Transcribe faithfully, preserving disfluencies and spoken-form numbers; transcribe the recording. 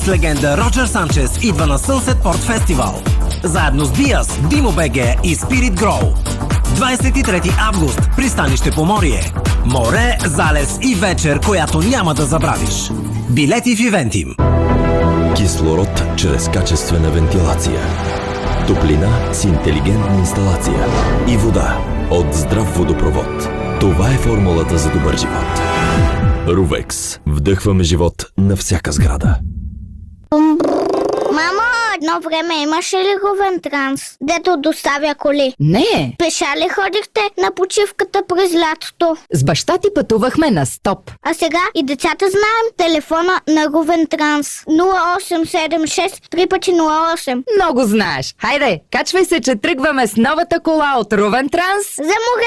легенда Роджер Санчес идва на Sunset Port Festival. Заедно с Биас, Димо БГ и Spirit Grow. двадесет и трети август, пристанище Поморие. Море, залез и вечер, която няма да забравиш. Билети в Ивентим. Кислород чрез качествена вентилация. Топлина с интелигентна инсталация. И вода от здрав водопровод. Това е формулата за добър живот. Рувекс. Вдъхваме живот на всяка сграда. Мамо, едно време имаше ли Ровентранс, дето доставя коли? Не, Пеша ли ходихте на почивката през лятото? с баща ти пътувахме на стоп. А сега и децата знаем телефона на Ровентранс. нула осем седем шест три пъти нула осем. Много знаеш. Хайде, качвай се, че тръгваме с новата кола от Ровентранс. За море!